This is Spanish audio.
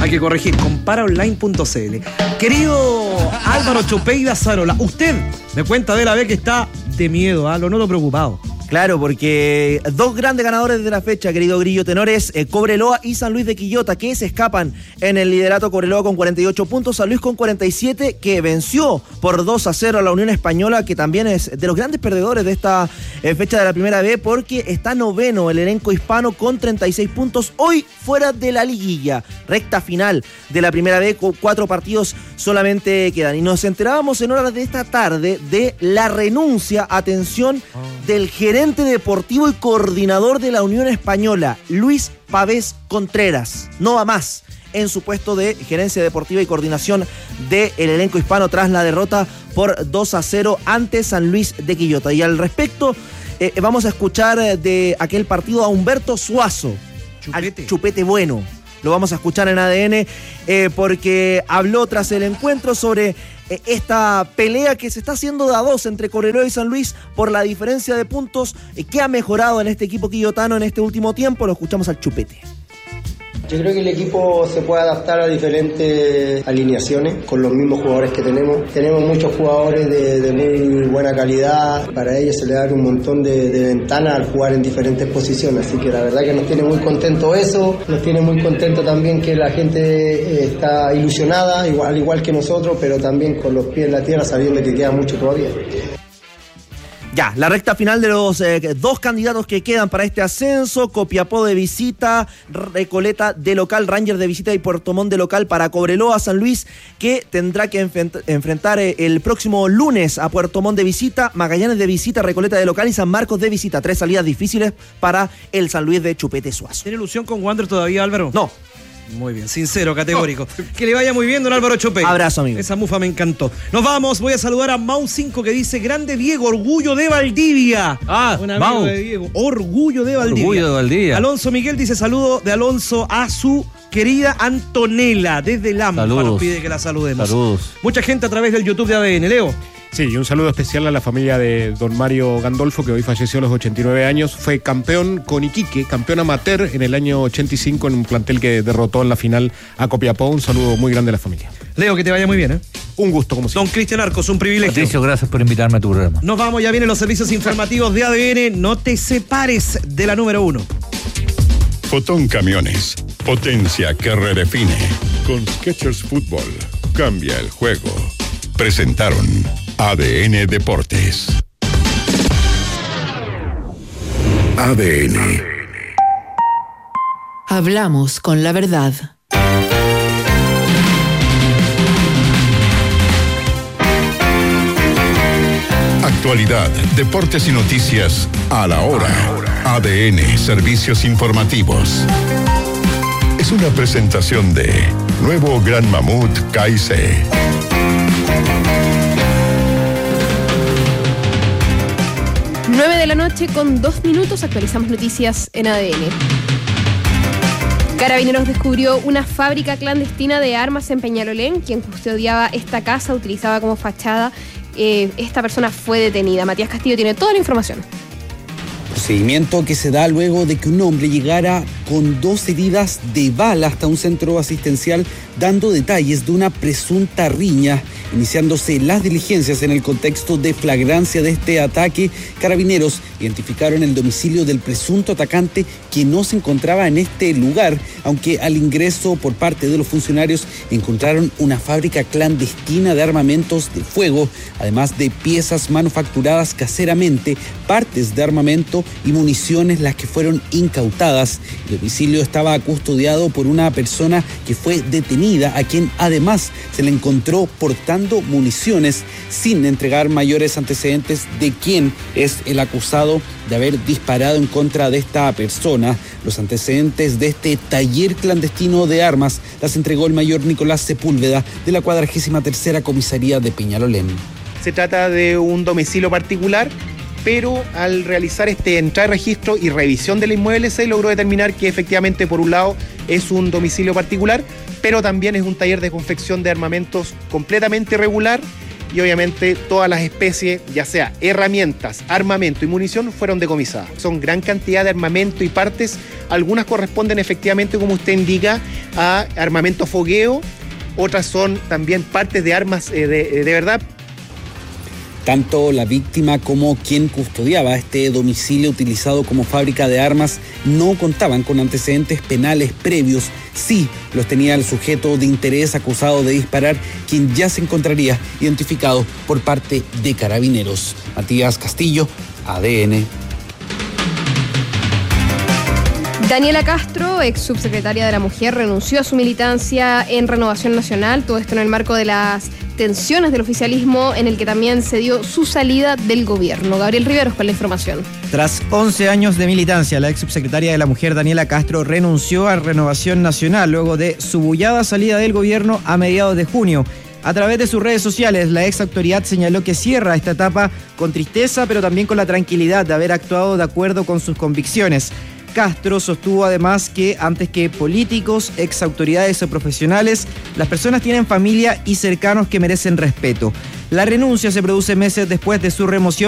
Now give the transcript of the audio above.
Hay que corregir, comparaonline.cl. Querido Álvaro Chopey Zarola, usted me cuenta de la vez que está de miedo, lo noto preocupado. Claro, porque dos grandes ganadores de la fecha, querido Grillo Tenores, Cobreloa y San Luis de Quillota, que se escapan en el liderato. Cobreloa con 48 puntos, San Luis con 47, que venció por 2-0 a la Unión Española, que también es de los grandes perdedores de esta fecha de la primera B, porque está noveno el elenco hispano con 36 puntos, hoy fuera de la liguilla, recta final de la primera B, con 4 partidos solamente quedan. Y nos enterábamos en horas de esta tarde de la renuncia, atención, del gerente deportivo y coordinador de la Unión Española, Luis Pavés Contreras. No va más en su puesto de gerencia deportiva y coordinación del elenco hispano tras la derrota por 2-0 ante San Luis de Quillota. Y al respecto, vamos a escuchar de aquel partido a Humberto Suazo, al Chupete Bueno. Lo vamos a escuchar en ADN porque habló tras el encuentro sobre esta pelea que se está haciendo de a dos entre Cobreloa y San Luis por la diferencia de puntos que ha mejorado en este equipo quillotano en este último tiempo. Lo escuchamos al Chupete. Yo creo que el equipo se puede adaptar a diferentes alineaciones con los mismos jugadores que tenemos. Tenemos muchos jugadores de muy buena calidad. Para ellos se le da un montón de ventanas al jugar en diferentes posiciones. Así que la verdad que nos tiene muy contento eso. Nos tiene muy contento también que la gente está ilusionada, al igual que nosotros, pero también con los pies en la tierra, sabiendo que queda mucho todavía. Ya, la recta final de los dos candidatos que quedan para este ascenso: Copiapó de visita, Recoleta de local, Rangers de visita y Puerto Montt de local para Cobreloa. San Luis, que tendrá que enfrentar el próximo lunes a Puerto Montt de visita, Magallanes de visita, Recoleta de local y San Marcos de visita. 3 salidas difíciles para el San Luis de Chupete Suazo. ¿Tiene ilusión con Wander todavía, Álvaro? No. Muy bien, sincero, categórico. Que le vaya muy bien, don Álvaro Chopey. Abrazo, amigo. Esa mufa me encantó. Nos vamos, voy a saludar a Mau5 que dice: grande Diego, orgullo de Valdivia. Un amigo Mau. De Diego, orgullo de Valdivia. Orgullo de Valdivia. Alonso Miguel dice: saludo de Alonso a su querida Antonella desde Lampa. Nos pide que la saludemos. Saludos. Mucha gente a través del YouTube de ADN. Leo. Sí, y un saludo especial a la familia de don Mario Gandolfo, que hoy falleció a los 89 años. Fue campeón con Iquique, campeón amateur en el año 85 en un plantel que derrotó en la final a Copiapó. Un saludo muy grande a la familia. Leo, que te vaya muy bien, Un gusto, como siempre. Don Cristian Arcos, un privilegio. Patricio, gracias por invitarme a tu programa. Nos vamos, ya vienen los servicios informativos de ADN. No te separes de la número 1. Fotón Camiones, potencia que redefine. Con Skechers Fútbol, cambia el juego. Presentaron ADN Deportes. ADN. Hablamos con la verdad. Actualidad, deportes y noticias a la hora. ADN, servicios informativos. Es una presentación de Nuevo Gran Mamut KIC. 9 de la noche con 2 minutos, actualizamos noticias en ADN. Carabineros descubrió una fábrica clandestina de armas en Peñalolén. Quien custodiaba esta casa utilizaba como fachada. Esta persona fue detenida. Matías Castillo tiene toda la información. Procedimiento que se da luego de que un hombre llegara con 2 heridas de bala hasta un centro asistencial, dando detalles de una presunta riña. Iniciándose las diligencias en el contexto de flagrancia de este ataque, Carabineros identificaron el domicilio del presunto atacante, que no se encontraba en este lugar, aunque al ingreso por parte de los funcionarios encontraron una fábrica clandestina de armamentos de fuego, además de piezas manufacturadas caseramente, partes de armamento y municiones las que fueron incautadas. El domicilio estaba custodiado por una persona que fue detenida, a quien además se le encontró portando municiones, sin entregar mayores antecedentes de quién es el acusado de haber disparado en contra de esta persona. Los antecedentes de este taller clandestino de armas las entregó el mayor Nicolás Sepúlveda de la 43ª Comisaría de Peñalolén. Se trata de un domicilio particular, pero al realizar entrada de registro y revisión del inmueble se logró determinar que efectivamente, por un lado, es un domicilio particular, pero también es un taller de confección de armamentos completamente irregular, y obviamente todas las especies, ya sea herramientas, armamento y munición, fueron decomisadas. Son gran cantidad de armamento y partes, algunas corresponden efectivamente, como usted indica, a armamento fogueo, otras son también partes de armas de verdad. Tanto la víctima como quien custodiaba este domicilio utilizado como fábrica de armas no contaban con antecedentes penales previos. Sí los tenía el sujeto de interés acusado de disparar, quien ya se encontraría identificado por parte de Carabineros. Matías Castillo, ADN. Daniela Castro, ex subsecretaria de la Mujer, renunció a su militancia en Renovación Nacional, todo esto en el marco de las tensiones del oficialismo, en el que también se dio su salida del gobierno. Gabriel Riveros con la información. Tras 11 años de militancia, la ex subsecretaria de la Mujer, Daniela Castro, renunció a Renovación Nacional luego de su bullada salida del gobierno a mediados de junio. A través de sus redes sociales, la ex autoridad señaló que cierra esta etapa con tristeza, pero también con la tranquilidad de haber actuado de acuerdo con sus convicciones. Castro sostuvo además que antes que políticos, ex autoridades o profesionales, las personas tienen familia y cercanos que merecen respeto. La renuncia se produce meses después de su remoción